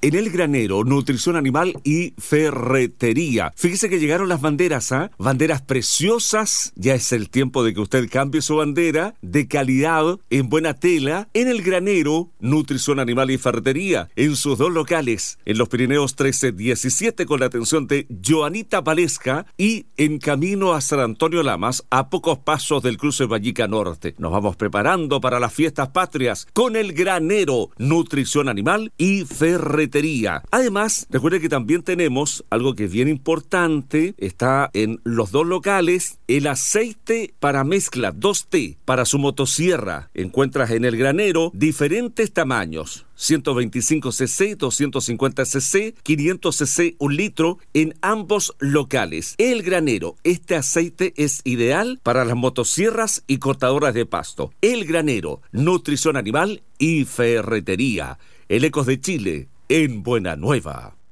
en El Granero, nutrición animal y ferretería. Fíjese que llegaron las banderas, banderas preciosas. Ya es el tiempo de que usted cambie su bandera de calidad en buena tela en El Granero, nutrición animal y ferretería, en sus dos locales, en los Pirineos 1317 con la atención de Joanita Valesca y en camino a San Antonio Lamas, a pocos pasos del cruce Vallica Norte. Nos vamos preparando para las fiestas patrias con El Granero, nutrición animal y ferretería. Además, recuerde que también tenemos algo que es bien importante, está en los dos locales, el aceite para mezcla 2T para su motosierra. Encuentras en El Granero diferentes tamaños, 125cc, 250cc, 500cc, 1 litro en ambos locales. El Granero, este aceite es ideal para las motosierras y cortadoras de pasto. El Granero, nutrición animal y ferretería. El Ecos de Chile, en Buena Nueva.